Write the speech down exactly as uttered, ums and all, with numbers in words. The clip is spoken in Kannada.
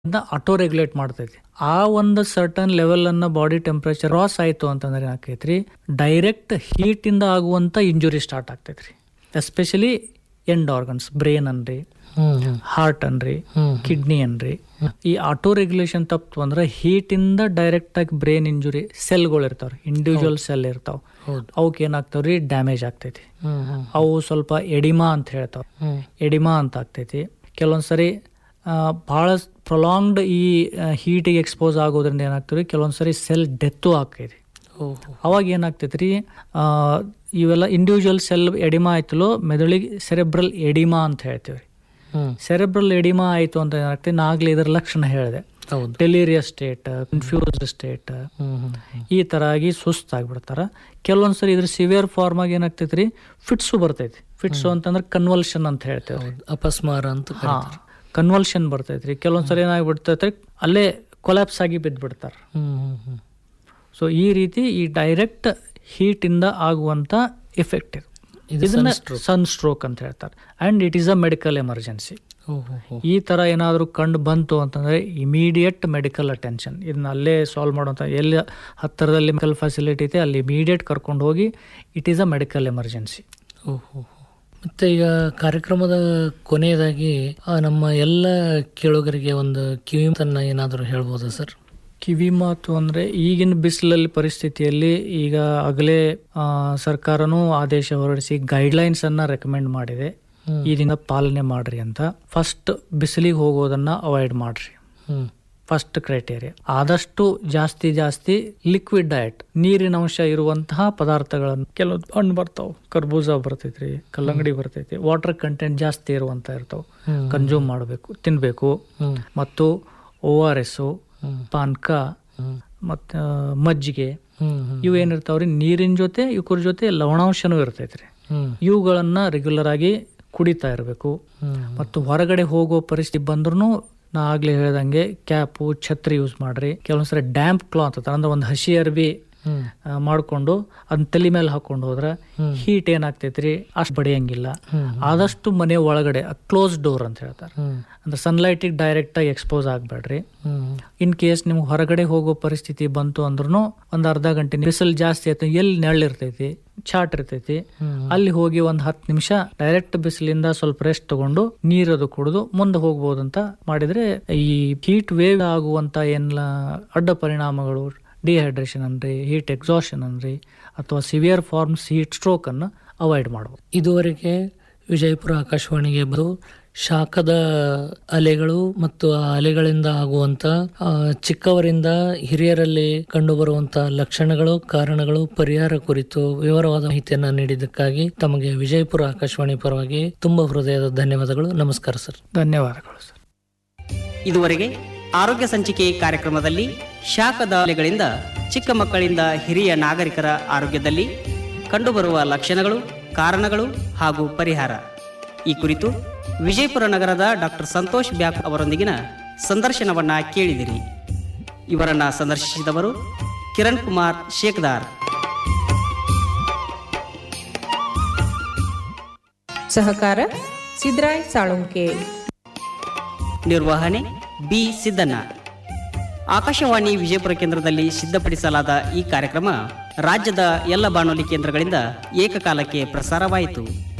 ಆಟೋ ರೆಗ್ಯುಲೇಟ್ ಮಾಡ್ತೈತಿ. ಆ ಒಂದು ಸರ್ಟನ್ ಲೆವೆಲ್ ಅನ್ನ ಬಾಡಿ ಟೆಂಪರೇಚರ್ ರಾಸ್ ಆಯ್ತು ಅಂತಂದ್ರೆ ಏನಾಕೈತ್ರಿ, ಡೈರೆಕ್ಟ್ ಹೀಟ್ ಇಂದ ಆಗುವಂತ ಇಂಜುರಿ ಸ್ಟಾರ್ಟ್ ಆಗ್ತೈತ್ರಿ. ಎಸ್ಪೆಷಲಿ ಎಂಡ್ ಆರ್ಗನ್ಸ್, ಬ್ರೇನ್ ಅನ್ರಿ, ಹಾರ್ಟ್ ಅನ್ರಿ, ಕಿಡ್ನಿ ಅನ್ರಿ. ಈ ಆಟೋ ರೆಗ್ಯುಲೇಷನ್ ತಪ್ಪು ಅಂದ್ರೆ ಹೀಟ್ ಇಂದ ಡೈರೆಕ್ಟ್ ಆಗಿ ಬ್ರೇನ್ ಇಂಜುರಿ, ಸೆಲ್ಗಳು ಇರ್ತಾವ್ರಿ, ಇಂಡಿವಿಜುವಲ್ ಸೆಲ್ ಇರ್ತಾವ, ಅವಕ್ಕೆ ಏನಾಗ್ತಾವ್ರಿ, ಡ್ಯಾಮೇಜ್ ಆಗ್ತೈತಿ. ಅವು ಸ್ವಲ್ಪ ಎಡಿಮಾ ಅಂತ ಹೇಳ್ತಾವ, ಎಡಿಮಾ ಅಂತ ಆಗ್ತೈತಿ. ಕೆಲವೊಂದ್ಸರಿ ಬಹಳ ಪ್ರೊಲಾಂಗ್ಡ್ ಈ ಹೀಟಿಗೆ ಎಕ್ಸ್ಪೋಸ್ ಆಗೋದ್ರಿಂದ ಏನಾಗ್ತವ್ರಿ, ಕೆಲವೊಂದ್ಸರಿ ಸೆಲ್ ಡೆತ್ತು ಆಗ್ತೈತಿ. ಅವಾಗ ಏನಾಗ್ತೈತ್ರಿ, ಇವೆಲ್ಲ ಇಂಡಿವಿಜುವಲ್ ಸೆಲ್ ಎಡಿಮಾ ಆಯ್ತಲೋ ಮೆದುಳಿಗೆ ಸೆರೆಬ್ರಲ್ ಎಡಿಮಾ ಅಂತ ಹೇಳ್ತೀವಿ. ಸೆರೆಬ್ರಲ್ ಎಡಿಮಾ ಆಯ್ತು ಅಂತ ಏನಾಗ್ತದೆ, ನಾಗ್ಲೇ ಇದರ ಲಕ್ಷಣ ಹೇಳಿದೆ, ಡೆಲೀರಿಯಸ್ ಸ್ಟೇಟ್, ಕನ್ಫ್ಯೂಸ್ಡ್ ಸ್ಟೇಟ್, ಈ ತರ ಆಗಿ ಸುಸ್ತಾಗ್ಬಿಡ್ತಾರ. ಕೆಲವೊಂದ್ಸರಿ ಇದ್ರ ಸಿವಿಯರ್ ಫಾರ್ಮ್ ಆಗಿ ಏನಾಗ್ತೈತ್ರಿ, ಫಿಟ್ಸು ಬರ್ತೈತಿ. ಫಿಟ್ಸು ಅಂತಂದ್ರೆ ಕನ್ವಲ್ಷನ್ ಅಂತ ಹೇಳ್ತೇವೆ, ಅಪಸ್ಮಾರ ಅಂತ. ಹಾ, ಕನ್ವಲ್ಷನ್ ಬರ್ತೈತ್ರಿ. ಕೆಲವೊಂದ್ಸರಿ ಏನಾಗ್ಬಿಡ್ತೈತ್ರಿ, ಅಲ್ಲೇ ಕೊಲ್ಯಾಪ್ಸ್ ಆಗಿ ಬಿದ್ದ್ಬಿಡ್ತಾರ. ಸೊ ಈ ರೀತಿ ಈ ಡೈರೆಕ್ಟ್ ಹೀಟ್ ಇಂದ ಆಗುವಂತ ಎಫೆಕ್ಟ್ ಇದು. ಇದನ್ನ ಸನ್ ಸ್ಟ್ರೋಕ್ ಅಂತ ಹೇಳ್ತಾರೆ. And it is a medical emergency. ಈ ತರ ಏನಾದ್ರು ಕಂಡು ಬಂತು ಅಂತಂದ್ರೆ ಇಮಿಡಿಯೇಟ್ ಮೆಡಿಕಲ್ ಅಟೆನ್ಷನ್. ಇದನ್ನ ಅಲ್ಲೇ ಸಾಲ್ವ್ ಮಾಡುವಂತ, ಎಲ್ಲಿ ಹತ್ತಿರದಲ್ಲಿ ಮೆಡಿಕಲ್ ಫೆಸಿಲಿಟಿ ಇದೆ ಅಲ್ಲಿ ಇಮಿಡಿಯೇಟ್ ಕರ್ಕೊಂಡು ಹೋಗಿ, it is a medical emergency. ಮತ್ತೆ ಈಗ ಕಾರ್ಯಕ್ರಮದ ಕೊನೆಯದಾಗಿ ನಮ್ಮ ಎಲ್ಲ ಕೇಳುಗರಿಗೆ ಒಂದು ಕಿವಿ ಮಾತನ್ನ ಏನಾದರೂ ಹೇಳ್ಬೋದಾ ಸರ್? ಕಿವಿ ಮಾತು ಅಂದ್ರೆ, ಈಗಿನ ಬಿಸಿಲಲ್ಲಿ ಪರಿಸ್ಥಿತಿಯಲ್ಲಿ ಈಗ ಆಗಲೇ ಸರ್ಕಾರನೂ ಆದೇಶ ಹೊರಡಿಸಿ ಗೈಡ್ಲೈನ್ಸ್ ಅನ್ನ ರೆಕಮೆಂಡ್ ಮಾಡಿದೆ, ಇದನ್ನ ಪಾಲನೆ ಮಾಡ್ರಿ ಅಂತ. ಫಸ್ಟ್ ಬಿಸಿಲಿಗೆ ಹೋಗೋದನ್ನ ಅವಾಯ್ಡ್ ಮಾಡ್ರಿ, ಫಸ್ಟ್ ಕ್ರೈಟೇರಿಯಾ. ಆದಷ್ಟು ಜಾಸ್ತಿ ಜಾಸ್ತಿ ಲಿಕ್ವಿಡ್ ಡಯಟ್, ನೀರಿನ ಅಂಶ ಇರುವಂತಹ ಪದಾರ್ಥಗಳನ್ನು, ಕೆಲವು ಹಣ್ಣು ಬರ್ತಾವ, ಕರ್ಬೂಜ ಬರ್ತೈತ್ರಿ, ಕಲ್ಲಂಗಡಿ ಬರ್ತೈತಿ, ವಾಟರ್ ಕಂಟೆಂಟ್ ಜಾಸ್ತಿ ಇರುವಂತ ಇರ್ತಾವ, ಕನ್ಸ್ಯೂಮ್ ಮಾಡಬೇಕು, ತಿನ್ಬೇಕು. ಮತ್ತು ಓ ಆರ್ ಎಸ್, ಪಾನ್ಕ, ಮತ್ತ ಮಜ್ಜಿಗೆ, ಇವು ಏನಿರ್ತಾವ್ರಿ ನೀರಿನ ಜೊತೆ ಇವ್ರ ಜೊತೆ ಲವಣಾಂಶನೂ ಇರ್ತೈತ್ರಿ. ಇವುಗಳನ್ನ ರೆಗ್ಯುಲರ್ ಆಗಿ ಕುಡಿತಾ ಇರಬೇಕು. ಮತ್ತು ಹೊರಗಡೆ ಹೋಗೋ ಪರಿಸ್ಥಿತಿ ಬಂದ್ರೂ ನಾ ಆಗ್ಲೇ ಹೇಳ್ದಂಗೆ ಕ್ಯಾಪು, ಛತ್ರಿ ಯೂಸ್ ಮಾಡ್ರಿ. ಕೆಲವೊಂದ್ಸರಿ ಡ್ಯಾಂಪ್ ಕ್ಲಾತ್ ಅಂದ್ರೆ ಒಂದು ಹಸಿ ಅರ್ಬಿ ಮಾಡ್ಕೊಂಡು ಅದನ್ನ ತಲೆ ಮೇಲೆ ಹಾಕೊಂಡು ಹೋದ್ರ ಹೀಟ್ ಏನಾಗ್ತೈತ್ರಿ, ಅಷ್ಟು ಬಡಿಯಂಗಿಲ್ಲ. ಆದಷ್ಟು ಮನೆ ಒಳಗಡೆ ಕ್ಲೋಸ್ ಡೋರ್ ಅಂತ ಹೇಳ್ತಾರೆ, ಅಂದ್ರೆ ಸನ್ಲೈಟ್ ಡೈರೆಕ್ಟ್ ಆಗಿ ಎಕ್ಸ್ಪೋಸ್ ಆಗ್ಬೇಡ್ರಿ. ಇನ್ ಕೇಸ್ ನಿಮ್ಗೆ ಹೊರಗಡೆ ಹೋಗೋ ಪರಿಸ್ಥಿತಿ ಬಂತು ಅಂದ್ರೂ ಒಂದ್ ಅರ್ಧ ಗಂಟೆ ಬಿಸಿಲು ಜಾಸ್ತಿ ಆಯ್ತು, ಎಲ್ಲಿ ನೆರಳಿರ್ತೈತಿ, ಚಾಟ್ ಇರ್ತೈತಿ, ಅಲ್ಲಿ ಹೋಗಿ ಒಂದ್ ಹತ್ತು ನಿಮಿಷ ಡೈರೆಕ್ಟ್ ಬಿಸಿಲಿಂದ ಸ್ವಲ್ಪ ರೆಸ್ಟ್ ತಗೊಂಡು ನೀರದು ಕುಡಿದು ಮುಂದೆ ಹೋಗ್ಬೋದು ಅಂತ ಮಾಡಿದ್ರೆ ಈ ಹೀಟ್ ವೇವ್ ಆಗುವಂತ ಎಲ್ಲ ಅಡ್ಡ ಪರಿಣಾಮಗಳು, ಡಿಹೈಡ್ರೇಷನ್ ಅನ್ರಿ, ಹೀಟ್ ಎಕ್ಸಾಷನ್ ಅನ್ರಿ, ಅಥವಾ ಸಿವಿಯರ್ ಫಾರ್ಮ್ಸ್ ಹೀಟ್ ಸ್ಟ್ರೋಕ್ ಅನ್ನು ಅವಾಯ್ಡ್ ಮಾಡಬಹುದು. ಇದುವರೆಗೆ ವಿಜಯಪುರ ಆಕಾಶವಾಣಿಗೆ ಬಂದು ಶಾಖದ ಅಲೆಗಳು ಮತ್ತು ಆ ಅಲೆಗಳಿಂದ ಆಗುವಂತ ಚಿಕ್ಕವರಿಂದ ಹಿರಿಯರಲ್ಲಿ ಕಂಡುಬರುವಂತ ಲಕ್ಷಣಗಳು, ಕಾರಣಗಳು, ಪರಿಹಾರ ಕುರಿತು ವಿವರವಾದ ಮಾಹಿತಿಯನ್ನ ನೀಡಿದ್ದಕ್ಕಾಗಿ ತಮಗೆ ವಿಜಯಪುರ ಆಕಾಶವಾಣಿ ಪರವಾಗಿ ತುಂಬಾ ಹೃದಯದ ಧನ್ಯವಾದಗಳು. ನಮಸ್ಕಾರ ಸರ್. ಧನ್ಯವಾದಗಳು ಸರ್. ಇದುವರೆಗೆ ಆರೋಗ್ಯ ಸಂಚಿಕೆ ಕಾರ್ಯಕ್ರಮದಲ್ಲಿ ಶಾಖದ ಅಲೆಗಳಿಂದ ಚಿಕ್ಕ ಮಕ್ಕಳಿಂದ ಹಿರಿಯ ನಾಗರಿಕರ ಆರೋಗ್ಯದಲ್ಲಿ ಕಂಡುಬರುವ ಲಕ್ಷಣಗಳು, ಕಾರಣಗಳು ಹಾಗೂ ಪರಿಹಾರ, ಈ ಕುರಿತು ವಿಜಯಪುರ ನಗರದ ಡಾಕ್ಟರ್ ಸಂತೋಷ್ ಬ್ಯಾಕ್ ಅವರೊಂದಿಗಿನ ಸಂದರ್ಶನವನ್ನ ಕೇಳಿದಿರಿ. ಇವರನ್ನ ಸಂದರ್ಶಿಸಿದವರು ಕಿರಣ್ ಕುಮಾರ್ ಶೇಖದಾರ್. ಸಹಕಾರ ಸಿದ್ರಾಯ್ ಸಾಳುಂಕೆ. ನಿರ್ವಹಣೆ ಬಿ ಸಿದ್ದಣ್ಣ. ಆಕಾಶವಾಣಿ ವಿಜಯಪುರ ಕೇಂದ್ರದಲ್ಲಿ ಸಿದ್ಧಪಡಿಸಲಾದ ಈ ಕಾರ್ಯಕ್ರಮ ರಾಜ್ಯದ ಎಲ್ಲ ಬಾನುಲಿ ಕೇಂದ್ರಗಳಿಂದ ಏಕಕಾಲಕ್ಕೆ ಪ್ರಸಾರವಾಯಿತು.